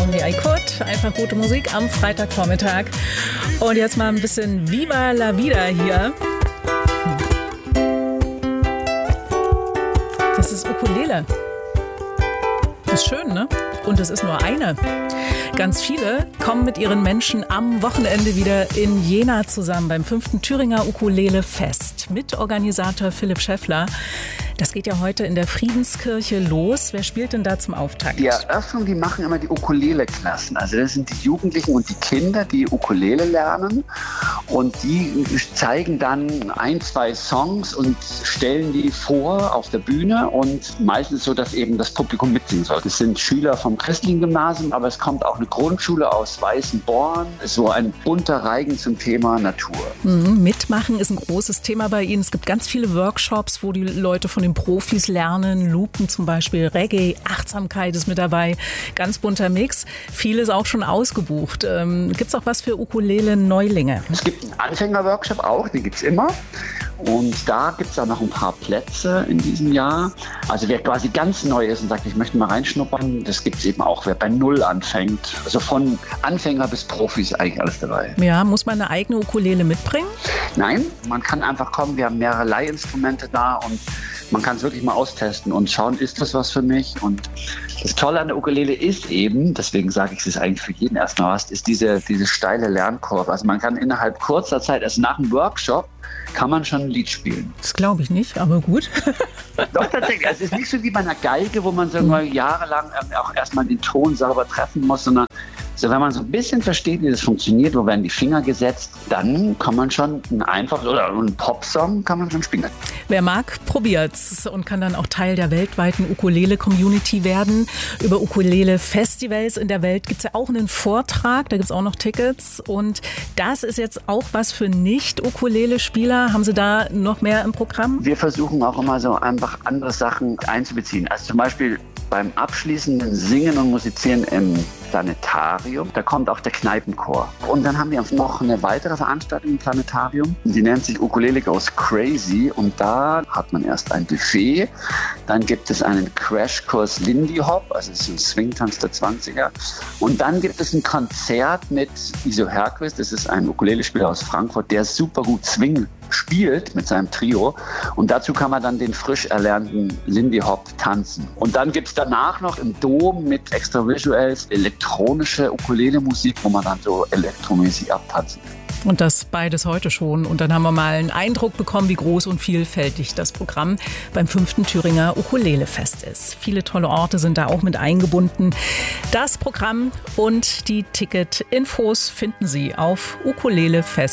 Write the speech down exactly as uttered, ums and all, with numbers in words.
Only I Could. Einfach gute Musik am Freitagvormittag. Und jetzt mal ein bisschen Viva la Vida hier. Das ist Ukulele. Das ist schön, ne? Und es ist nur eine. Ganz viele kommen mit ihren Menschen am Wochenende wieder in Jena zusammen beim fünften Thüringer Ukulele-Fest. Mitorganisator Philipp Schäffler. Das geht ja heute in der Friedenskirche los. Wer spielt denn da zum Auftakt? Die Eröffnung, die machen immer die Ukulele-Klassen. Also das sind die Jugendlichen und die Kinder, die Ukulele lernen. Und die zeigen dann ein, zwei Songs und stellen die vor auf der Bühne. Und meistens so, dass eben das Publikum mitsingen soll. Das sind Schüler vom christlichen Gymnasium, aber es kommt auch eine Grundschule aus Weißenborn. So ein bunter Reigen zum Thema Natur. Mhm, mitmachen ist ein großes Thema bei Ihnen. Es gibt ganz viele Workshops, wo die Leute von den Profis lernen. Lupen zum Beispiel, Reggae, Achtsamkeit ist mit dabei. Ganz bunter Mix. Vieles auch schon ausgebucht. Ähm, gibt es auch was für Ukulele-Neulinge? Es gibt einen Anfänger-Workshop auch, den gibt es immer. Und da gibt es auch noch ein paar Plätze in diesem Jahr. Also wer quasi ganz neu ist und sagt, ich möchte mal reinschnuppern, das gibt es eben auch. Wer bei Null anfängt, also von Anfänger bis Profis eigentlich alles dabei. Ja, muss man eine eigene Ukulele mitbringen? Nein, man kann einfach kommen. Wir haben mehrere Leihinstrumente da und man kann es wirklich mal austesten und schauen, ist das was für mich? Und das Tolle an der Ukulele ist eben, deswegen sage ich es eigentlich für jeden erstmal was, ist diese, diese steile Lernkurve. Also man kann innerhalb kurzer Zeit, also nach einem Workshop, kann man schon ein Lied spielen. Das glaube ich nicht, aber gut. Doch, tatsächlich. Also es ist nicht so wie bei einer Geige, wo man so mal jahrelang auch erstmal den Ton sauber treffen muss, sondern so, wenn man so ein bisschen versteht, wie das funktioniert, wo werden die Finger gesetzt, dann kann man schon ein einfach oder einen Popsong kann man schon spielen. Wer mag, probiert's und kann dann auch Teil der weltweiten Ukulele-Community werden. Über Ukulele-Festivals in der Welt gibt's ja auch einen Vortrag, da gibt's auch noch Tickets. Und das ist jetzt auch was für Nicht-Ukulele-Spieler. Haben Sie da noch mehr im Programm? Wir versuchen auch immer so einfach andere Sachen einzubeziehen. Also zum Beispiel beim abschließenden Singen und Musizieren im Planetarium, da kommt auch der Kneipenchor. Und dann haben wir noch eine weitere Veranstaltung im Planetarium. Die nennt sich Ukulele Goes Crazy und da hat man erst ein Buffet, dann gibt es einen Crashkurs Lindy Hop, also das ist ein Swingtanz der zwanziger. Und dann gibt es ein Konzert mit Iso Herquist, das ist ein Ukulele-Spieler aus Frankfurt, der super gut Swing spielt mit seinem Trio und dazu kann man dann den frisch erlernten Lindy Hop tanzen. Und dann gibt es danach noch im Dom mit extra Visuals elektronische Ukulele-Musik, wo man dann so elektromäßig abtanzen kann. Und das beides heute schon. Und dann haben wir mal einen Eindruck bekommen, wie groß und vielfältig das Programm beim fünften Thüringer Ukulele-Fest ist. Viele tolle Orte sind da auch mit eingebunden. Das Programm und die Ticket-Infos finden Sie auf ukulelefest.